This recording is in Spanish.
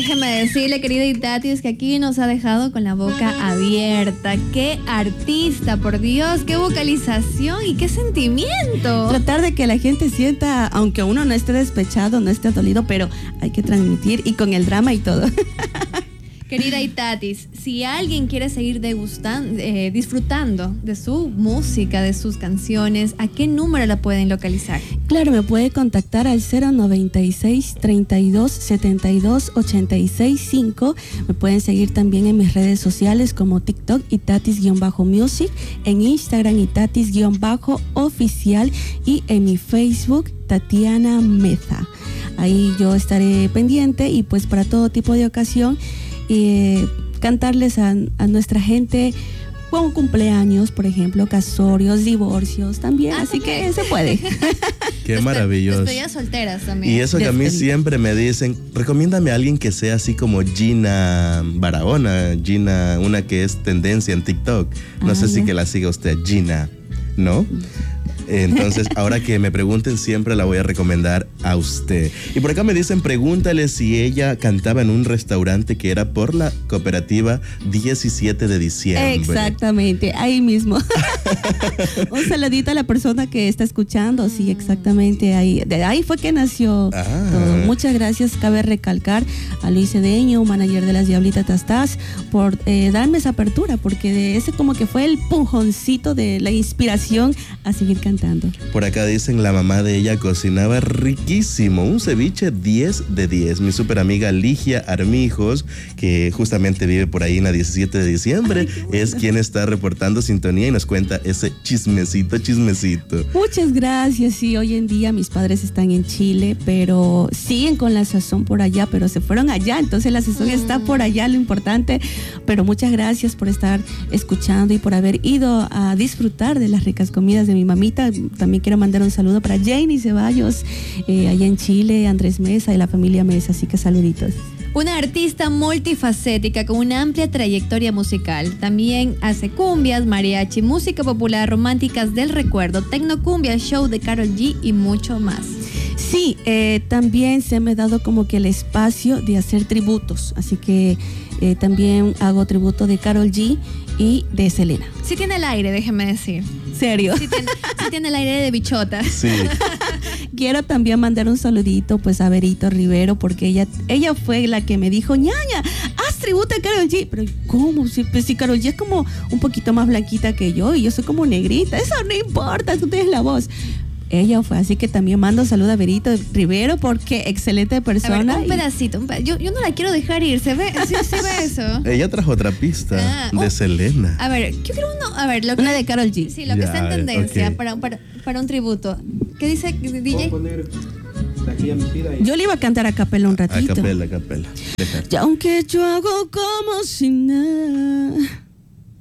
Déjeme decirle, querida Itati, es que aquí nos ha dejado con la boca abierta. ¡Qué artista, por Dios! ¡Qué vocalización y qué sentimiento! Tratar de que la gente sienta, aunque uno no esté despechado, no esté dolido, pero hay que transmitir y con el drama y todo. Querida Itatis, si alguien quiere seguir disfrutando de su música, de sus canciones, ¿a qué número la pueden localizar? Claro, me puede contactar al 096 32 72 86 5. Me pueden seguir también en mis redes sociales como TikTok, Itatis-music, en Instagram, Itatis-oficial y en mi Facebook, Tatiana Meza. Ahí yo estaré pendiente y pues para todo tipo de ocasión, cantarles a nuestra gente con cumpleaños, por ejemplo, casorios, divorcios también, así que se puede. Qué maravilloso. Despedidas solteras también. Y eso que a mí siempre me dicen, recomiéndame a alguien que sea así como Gina Barahona, Gina, una que es tendencia en TikTok. No sé si que la siga usted, Gina, ¿no? Entonces, ahora que me pregunten, siempre la voy a recomendar a usted. Y por acá me dicen, pregúntale si ella cantaba en un restaurante que era por la cooperativa 17 de diciembre. Exactamente, ahí mismo. Un saludito a la persona que está escuchando. Sí, exactamente, ahí. De ahí fue que nació todo. Muchas gracias, cabe recalcar a Luis Cedeño, manager de las Diablitas Tastás, por darme esa apertura, porque de ese como que fue el pujoncito de la inspiración a seguir cantando. Por acá dicen, la mamá de ella cocinaba riquísimo, un ceviche 10 de 10. Mi súper amiga Ligia Armijos, que justamente vive por ahí en la 17 de diciembre, es quien está reportando sintonía y nos cuenta ese chismecito. Muchas gracias. Sí, hoy en día mis padres están en Chile, pero siguen con la sazón por allá, pero se fueron allá, entonces la sazón está por allá, lo importante. Pero muchas gracias por estar escuchando y por haber ido a disfrutar de las ricas comidas de mi mamita. También quiero mandar un saludo para Janie Ceballos, allá en Chile, Andrés Mesa y la familia Mesa, así que saluditos. Una artista multifacética con una amplia trayectoria musical. También hace cumbias, mariachi, música popular, románticas del recuerdo, tecnocumbia, show de Karol G y mucho más. Sí, también se me ha dado como que el espacio de hacer tributos, así que también hago tributo de Karol G y de Selena. Sí tiene el aire, déjeme decir. ¿Serio? Sí tiene el aire de bichota. Sí. Quiero también mandar un saludito pues a Verito Rivero, porque ella fue la que me dijo, ñaña, haz tributo a Karol G. Pero ¿cómo? Si Karol G es como un poquito más blanquita que yo y yo soy como negrita. Eso no importa, tú tienes la voz. Ella fue, así que también mando saludo a Verito Rivero, porque excelente persona. A ver, un pedacito. Yo no la quiero dejar ir, ¿se ve? ¿Sí ve eso? Ella trajo otra pista de Selena. A ver, yo quiero una de Karol G. Sí, lo que está en tendencia, okay, para un tributo. ¿Qué dice DJ? Yo le iba a cantar a capela un ratito. A capela. Y aunque yo hago como si nada,